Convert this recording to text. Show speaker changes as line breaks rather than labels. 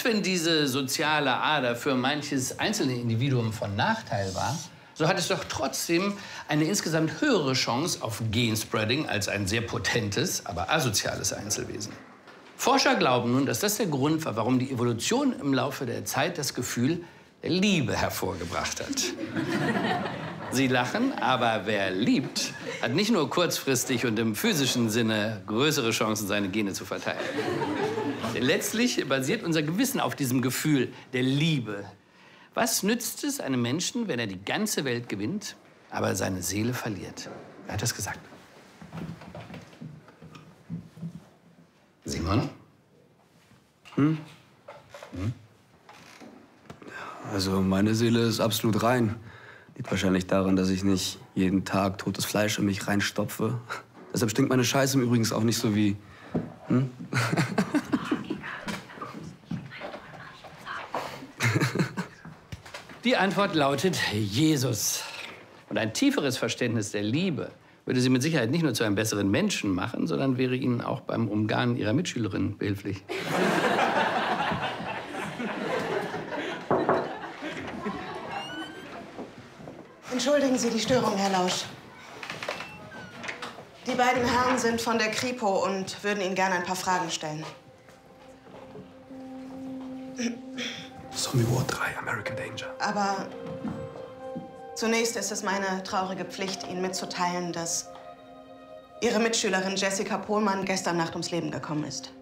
Selbst wenn diese soziale Ader für manches einzelne Individuum von Nachteil war, so hat es doch trotzdem eine insgesamt höhere Chance auf Genspreading als ein sehr potentes, aber asoziales Einzelwesen. Forscher glauben nun, dass das der Grund war, warum die Evolution im Laufe der Zeit das Gefühl der Liebe hervorgebracht hat. Sie lachen, aber wer liebt, hat nicht nur kurzfristig und im physischen Sinne größere Chancen, seine Gene zu verteilen. Denn letztlich basiert unser Gewissen auf diesem Gefühl der Liebe. Was nützt es einem Menschen, wenn er die ganze Welt gewinnt, aber seine Seele verliert? Wer hat das gesagt? Simon?
Also meine Seele ist absolut rein. Liegt wahrscheinlich daran, dass ich nicht jeden Tag totes Fleisch in mich reinstopfe. Deshalb stinkt meine Scheiße im Übrigen auch nicht so wie...
Die Antwort lautet Jesus. Und ein tieferes Verständnis der Liebe würde sie mit Sicherheit nicht nur zu einem besseren Menschen machen, sondern wäre ihnen auch beim Umgarnen ihrer Mitschülerin behilflich.
Entschuldigen Sie die Störung, Herr Lausch. Die beiden Herren sind von der Kripo und würden Ihnen gerne ein paar Fragen stellen.
Zombie War 3, American Danger.
Aber zunächst ist es meine traurige Pflicht, Ihnen mitzuteilen, dass Ihre Mitschülerin Jessica Pohlmann gestern Nacht ums Leben gekommen ist.